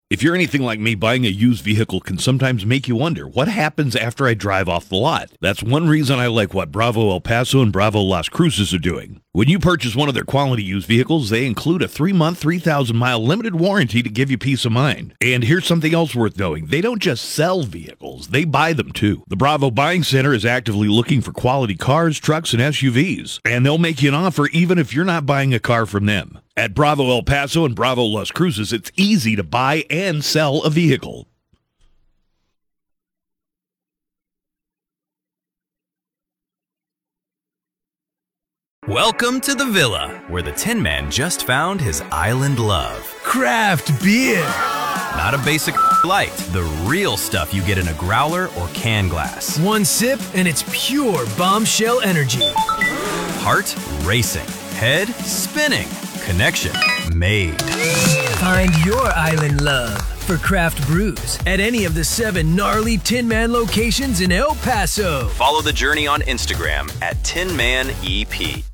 If you're anything like me, buying a used vehicle can sometimes make you wonder, what happens after I drive off the lot? That's one reason I like what Bravo El Paso and Bravo Las Cruces are doing. When you purchase one of their quality used vehicles, they include a 3-month, 3,000-mile limited warranty to give you peace of mind. And here's something else worth knowing. They don't just sell vehicles, they buy them too. The Bravo Buying Center is actively looking for quality cars, trucks, and SUVs. And they'll make you an offer even if you're not buying a car from them. At Bravo El Paso and Bravo Las Cruces, it's easy to buy and sell a vehicle. Welcome to the Villa, where the Tin Man just found his island love. Craft beer. Not a basic light, the real stuff you get in a growler or can glass. One sip and it's pure bombshell energy. Heart racing, head spinning, connection made. Find your island love for craft brews at any of the 7 gnarly Tin Man locations in El Paso. Follow the journey on Instagram at TinManEP.